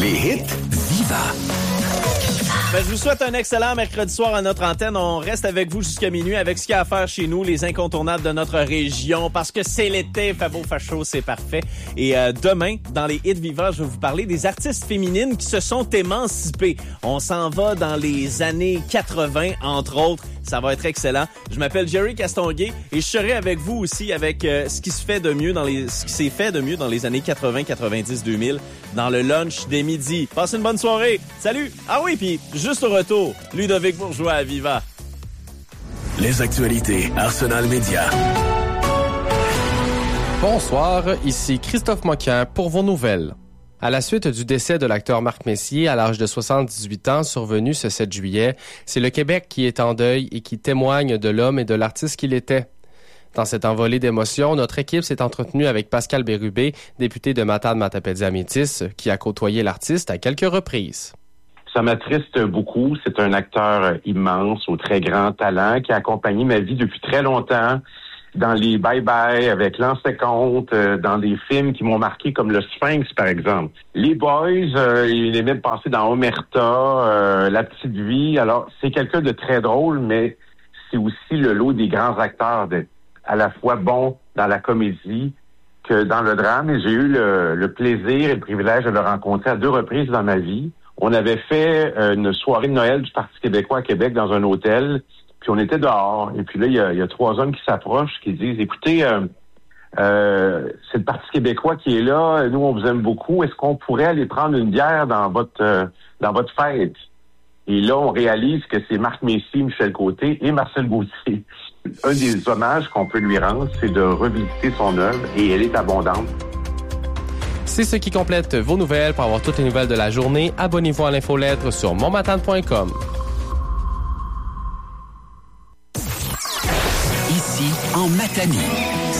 Les hits Viva. Je vous souhaite un excellent mercredi soir à notre antenne. On reste avec vous jusqu'à minuit avec ce qu'il y a à faire chez nous, les incontournables de notre région, parce que c'est l'été, fait beau, fait chaud, c'est parfait. Et demain, dans les hits Viva, je vais vous parler des artistes féminines qui se sont émancipées. On s'en va dans les années 80, entre autres. Ça va être excellent. Je m'appelle Jerry Castonguay et je serai avec vous aussi avec ce qui s'est fait de mieux dans les années 80, 90, 2000 dans le lunch des midis. Passez une bonne soirée. Salut. Ah oui, puis juste au retour, Ludovic Bourgeois à Viva. Les actualités Arsenal Média. Bonsoir, ici Christophe Moquin pour vos nouvelles. À la suite du décès de l'acteur Marc Messier à l'âge de 78 ans survenu ce 7 juillet, c'est le Québec qui est en deuil et qui témoigne de l'homme et de l'artiste qu'il était. Dans cette envolée d'émotions, notre équipe s'est entretenue avec Pascal Bérubé, député de Matane-Matapédia-Métis, qui a côtoyé l'artiste à quelques reprises. Ça m'attriste beaucoup. C'est un acteur immense, au très grand talent, qui a accompagné ma vie depuis très longtemps. Dans les bye-bye avec L'Anse-Compte, dans des films qui m'ont marqué comme Le Sphinx, par exemple. Les Boys, il est même passé dans Omerta, La Petite Vie. Alors, c'est quelqu'un de très drôle, mais c'est aussi le lot des grands acteurs d'être à la fois bon dans la comédie que dans le drame. Et j'ai eu le plaisir et le privilège de le rencontrer à 2 reprises dans ma vie. On avait fait une soirée de Noël du Parti québécois à Québec dans un hôtel. Puis on était dehors. Et puis là, il y a 3 hommes qui s'approchent, qui disent, écoutez, c'est le Parti québécois qui est là. Nous, on vous aime beaucoup. Est-ce qu'on pourrait aller prendre une bière dans votre fête? Et là, on réalise que c'est Marc Messier, Michel Côté et Marcel Gauthier. Un des hommages qu'on peut lui rendre, c'est de revisiter son œuvre et elle est abondante. C'est ce qui complète vos nouvelles. Pour avoir toutes les nouvelles de la journée, abonnez-vous à l'infolettre sur monmatane.com. Ici, en Matanie.